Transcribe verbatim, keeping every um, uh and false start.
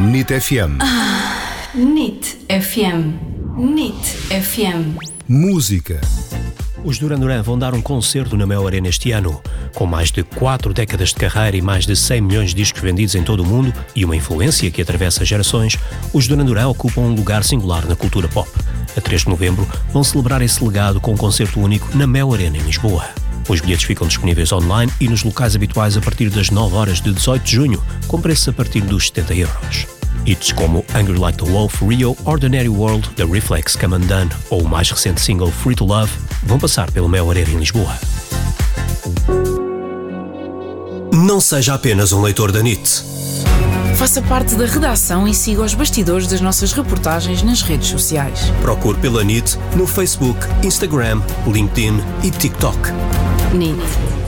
N I T F M. Ah, N I T F M. N I T F M. Música. Os Duran Duran vão dar um concerto na Mel Arena este ano. Com mais de quatro décadas de carreira e mais de cem milhões de discos vendidos em todo o mundo e uma influência que atravessa gerações, os Duran Duran ocupam um lugar singular na cultura pop. A três de novembro vão celebrar esse legado com um concerto único na Mel Arena em Lisboa. Os bilhetes ficam disponíveis online e nos locais habituais a partir das nove horas de dezoito de junho, com preços a partir dos setenta euros. Hits como Angry Like the Wolf, Rio, Ordinary World, The Reflex, Come Undone ou o mais recente single Free to Love vão passar pelo Mel Arena em Lisboa. Não seja apenas um leitor da N I T. Faça parte da redação e siga os bastidores das nossas reportagens nas redes sociais. Procure pela N I T no Facebook, Instagram, LinkedIn e TikTok. N I T